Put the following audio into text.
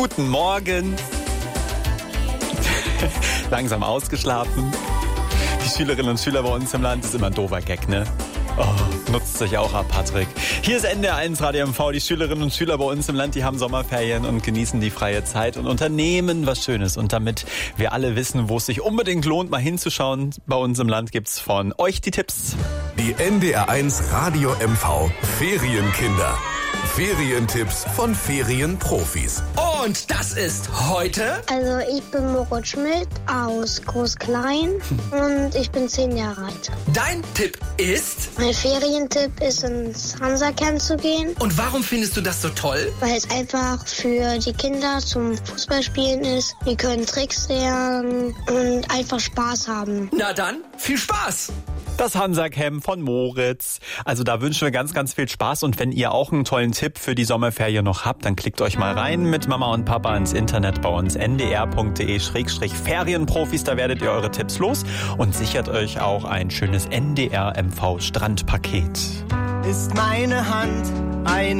Guten Morgen. Langsam ausgeschlafen. Die Schülerinnen und Schüler bei uns im Land, ist immer ein doofer Gag, ne? Oh, nutzt sich auch ab, Patrick. Hier ist NDR1 Radio MV. Die Schülerinnen und Schüler bei uns im Land, die haben Sommerferien und genießen die freie Zeit und unternehmen was Schönes. Und damit wir alle wissen, wo es sich unbedingt lohnt, mal hinzuschauen, bei uns im Land gibt's von euch die Tipps. Die NDR1 Radio MV Ferienkinder. Ferientipps von Ferienprofis. Und das ist heute... Also ich bin Moritz Schmidt aus Groß-Klein und ich bin 10 Jahre alt. Dein Tipp ist... Mein Ferientipp ist, ins Hansa-Camp zu gehen. Und warum findest du das so toll? Weil es einfach für die Kinder zum Fußballspielen ist. Die können Tricks lernen und einfach Spaß haben. Na dann, viel Spaß! Das Hansa-Camp von Moritz. Also da wünschen wir ganz, ganz viel Spaß. Und wenn ihr auch einen tollen Tipp für die Sommerferien noch habt, dann klickt euch mal rein mit Mama und Papa ins Internet bei uns ndr.de/Ferienprofis. Da werdet ihr eure Tipps los und sichert euch auch ein schönes NDR MV Strandpaket. Ist meine Hand eine